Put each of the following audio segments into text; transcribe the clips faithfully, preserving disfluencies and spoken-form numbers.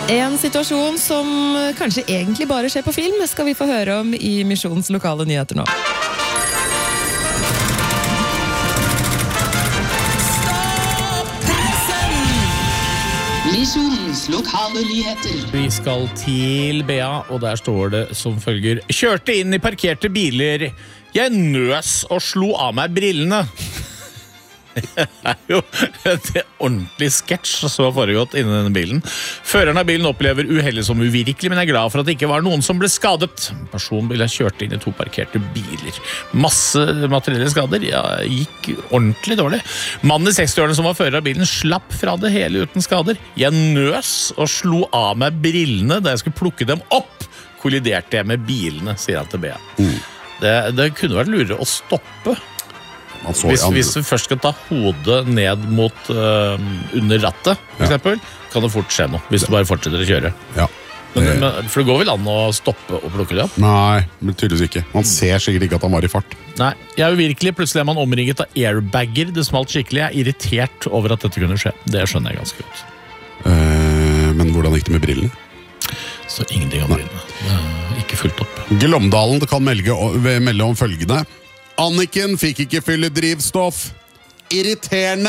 En situasjon som kanskje egentlig bare skjer på film, skal vi få høre om i Misjonens lokale nyheter nå. Misjonens lokale nyheter. Vi skal til Bea, og der står det som følger: Kjørte inn i parkerte biler. Jeg nøs og slo av meg brillene. Det er jo et ordentlig sketsj som har foregått inni denne bilen. Føreren av bilen opplever uhellet som uvirkelig, men er glad for at det ikke var noen som ble skadet. Personbilen kjørte inn i to parkerte biler. Masse materielle skader, ja, gikk ordentlig dårlig. Mannen i sekstiårene som var fører av bilen slapp fra det hele uten skader. Jeg nøs og slo av meg brillene da jeg skulle plukke dem opp. Kolliderte jeg med bilene, sier han til Bea. Mm. Det, det kunne vært lurere å stoppe. Hvis, hvis vi først skal ta hodet ned mot uh, under rattet, for eksempel, kan det fort skje noe, hvis du bare fortsetter å kjøre. Ja. Men, men, for det går vel an å stoppe og plukke det opp? Nei, men tydeligvis ikke. Man ser sikkert ikke at han var i fart. Nei, jeg er uvirkelig. Plutselig er man omringet av airbagger. Det smalt skikkelig. Jeg er irritert over at dette kunne skje. Det skjønner jeg ganske godt. Uh, men hvordan gikk det med brillene? Så ingenting av brillene. Uh, ikke fullt opp. Glåmdalen kan melde, melde om følgende: Anniken fikk ikke fylle drivstoff. Irriterende!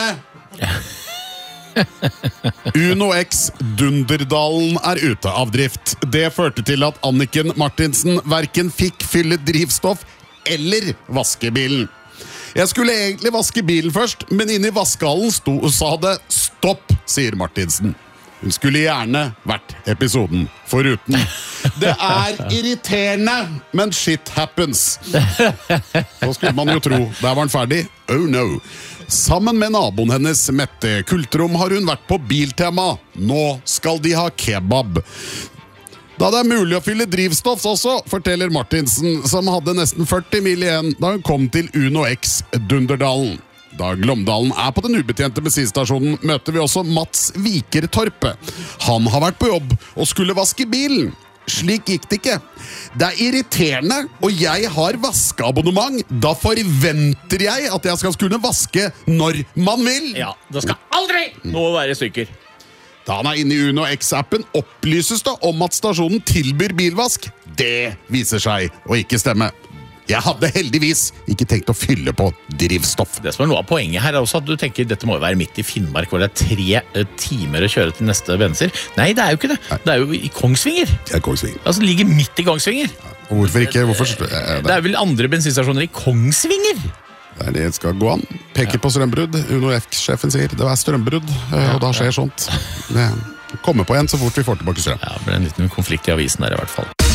Uno X Dunderdalen er ute av drift. Det førte til at Anniken Martinsen hverken fikk fylle drivstoff eller vaske bilen. Jeg skulle egentlig vaske bilen først, men inne i vaskehallen sto og sa det stopp, sier Martinsen. Hun skulle gjerne vært episoden foruten. Det er irriterende, men shit happens. Så skulle man jo tro. Der var han ferdig. Oh no. Sammen med naboen hennes, Mette Kultrom, har hun vært på Biltema. Nå skal de ha kebab. Da det er mulig å fylle drivstoff også, forteller Martinsen, som hadde nesten førti mil igjen da hun kom til Uno X Dunderdalen. Da Glåmdalen er på den ubetjente bensinstasjonen, møter vi også Mats Vikertorpe. Han har vært på jobb og skulle vaske bilen. Slik gikk det ikke. Det er irriterende, og jeg har vaskeabonnement. Da forventer jeg at jeg skal kunne vaske når man vil. Ja, det skal aldri noe være stykker. Da han er inne i Uno X-appen, opplyses det om at stasjonen tilbyr bilvask. Det viser seg å ikke stemme. Jeg hadde heldigvis ikke tenkt å fylle på drivstoff. Det som er noe av poenget her er også at du tenker dette må jo være midt i Finnmark, hvor det er tre uh, timer å kjøre til neste benser. Nei, det er jo ikke det. Nei. Det er jo i Kongsvinger. Det er Kongsvinger. Altså, det ligger midt i Kongsvinger. Og hvorfor ikke? Hvorfor? Det, det. det er vel andre bensinstasjoner i Kongsvinger. Det, det skal gå an. Peker ja. På strømbrudd. Uno F-sjefen sier det er strømbrudd, ja, og da skjer ja. sånt. Det kommer på en så fort vi får tilbake strøm. Ja, det blir en liten konflikt i avisen der i hvert fall.